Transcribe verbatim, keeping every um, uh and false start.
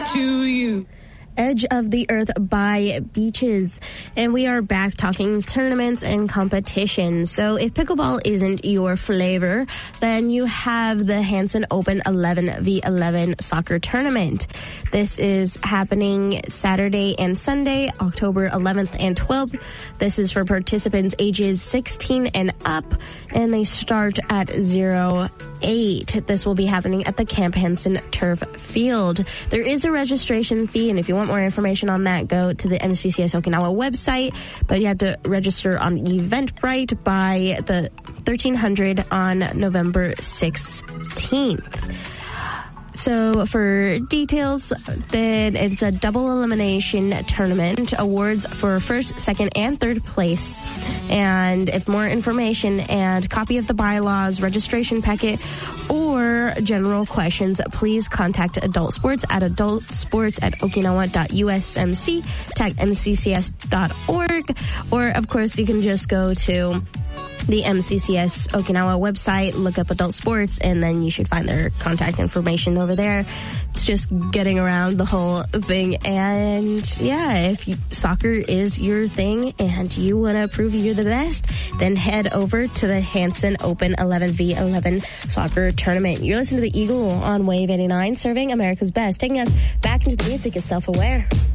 to you. Edge of the Earth by Beaches. And we are back talking tournaments and competitions. So if pickleball isn't your flavor, then you have the Hanson Open eleven v eleven soccer tournament. This is happening Saturday and Sunday, October eleventh and twelfth. This is for participants ages sixteen and up, and they start at zero eight. This will be happening at the Camp Hanson Turf Field. There is a registration fee, and if you want more information on that, go to the M C C S Okinawa website, but you have to register on Eventbrite by the thirteen hundred on November sixteenth. So for details, then it's a double elimination tournament, awards for first, second, and third place. And if more information and copy of the bylaws, registration packet, or general questions, please contact Adult Sports at adultsports at okinawa dot u s m c, tag m c c s dot org, or of course you can just go to the M C C S Okinawa website, look up Adult Sports, and then you should find their contact information over there. It's just getting around the whole thing. And yeah, if you, soccer is your thing and you want to prove you're the best, then head over to the Hanson Open eleven v eleven soccer tournament. You're listening to the Eagle on Wave eighty-nine, serving America's best. Taking us back into the music is Self-Aware.